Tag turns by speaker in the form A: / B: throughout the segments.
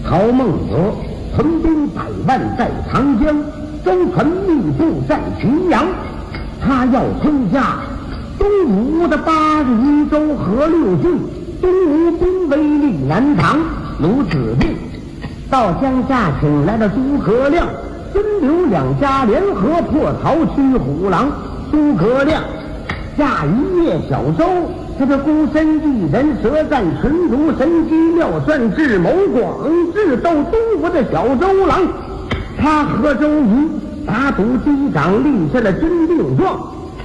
A: 曹孟德屯兵100万在长江，舟船密布在浔阳。他要吞下东吴的81州和6郡，东吴兵威力难挡。卢子敬到江夏请来了诸葛亮、孙刘两家联合破曹驱虎狼。诸葛亮驾一叶小舟，他的孤身一人舌战群儒，神机妙算智谋广，智斗东吴的小周郎。他和周瑜打赌击掌，立下了军令状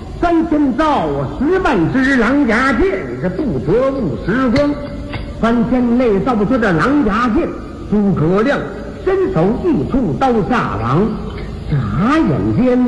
A: ：3000造10万支狼牙剑，这不得误时光。3天内造出的狼牙剑，诸葛亮伸手一触，刀下亡。眨眼间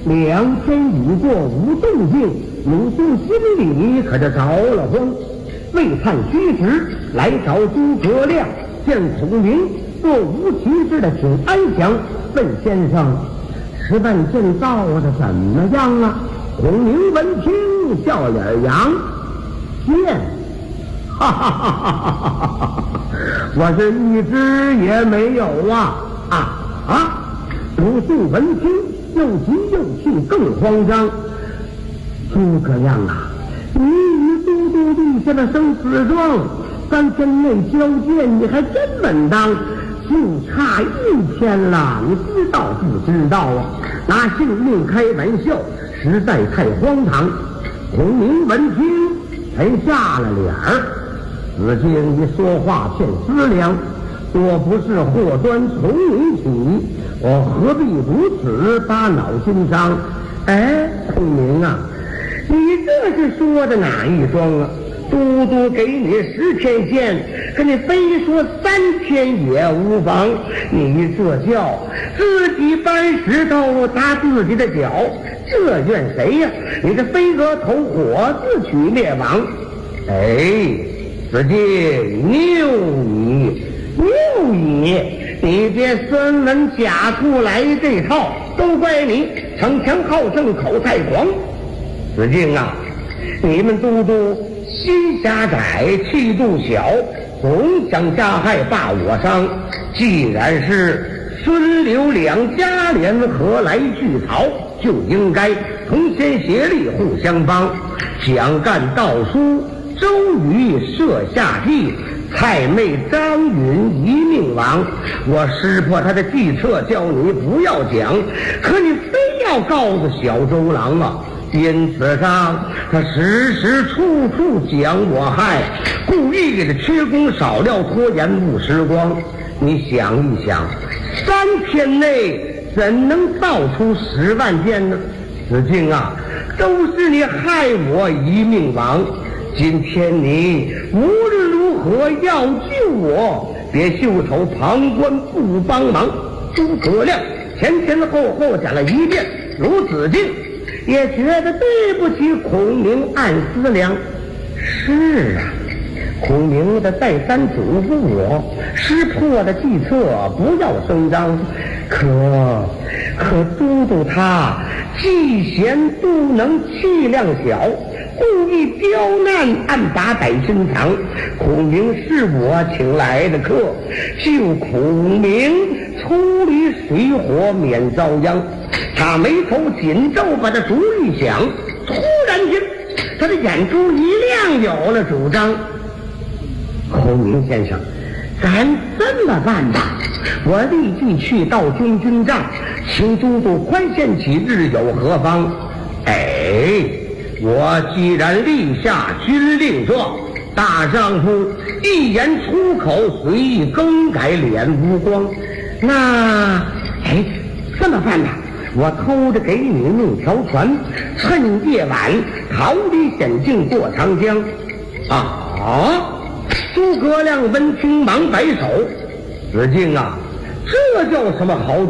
A: 2天已过无动静，鲁肃心里可就着了慌。未判虚实，来找诸葛亮，见孔明若无其事的请安详，问先生10万箭造的怎么样啊？孔明闻听笑脸扬，箭哈哈哈哈哈哈！我是一支也没有啊！鲁肃闻听又急又气，更慌张。诸葛亮啊，你与都督立下了生死状，3天内交剑，你还真稳当，就差1天了，你知道不知道啊？拿性命开玩笑，实在太荒唐。孔明闻听才下了脸儿。子敬一说话欠思量，若不是祸端从你起，我何必如此把脑筋伤？孔明啊，你这是说的哪一桩啊？都督给你10天限，可你非说3天也无妨。你这叫自己搬石头砸自己的脚，这怨谁呀？你这飞蛾投火，自取灭亡。子敬，牛你别孙文假出来这套，都怪你逞强好胜，口太狂。子敬啊，你们都督心狭窄，气度小，总想加害罢我伤。既然是孙刘两家联合来拒曹，就应该同心协力，互相帮。蒋干盗书，周瑜设下计，蔡妹张允一命亡。我识破他的计策，叫你不要讲，可你非要告诉小周郎啊！因此上他时时处处讲我害，故意给他缺工少料，拖延误时光。你想一想，3天内怎能造出10万箭呢？子敬啊，都是你害我一命亡。今天你无论如何要救我，别袖手旁观不帮忙。诸葛亮前后讲了一遍，如子敬也觉得对不起孔明，暗思量：是啊，孔明的再三嘱咐我，识破的计策不要声张。可都督他既贤不能，气量小，故意刁难，暗打百心肠。孔明是我请来的客，救孔明出离水火，免遭殃。他眉头紧皱，把这主意想，突然间他的眼珠一亮，有了主张。孔明先生，咱这么办吧，我立即去到军帐，请都督宽限几日，有何方？我既然立下军令状，大丈夫一言出口，随意更改，脸无光。那这么办吧，我偷着给你弄条船，趁夜晚逃离险境，过长江。诸葛亮闻听忙摆手：子敬啊，这叫什么好